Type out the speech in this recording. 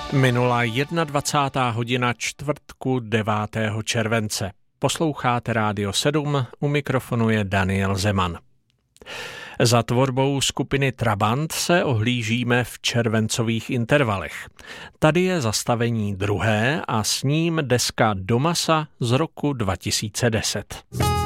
Minula 21. hodina čtvrtku 9. července. Posloucháte Rádio 7, u mikrofonu je Daniel Zeman. Za tvorbou skupiny Trabant se ohlížíme v červencových intervalech. Tady je zastavení druhé a s ním deska Do masa z roku 2010.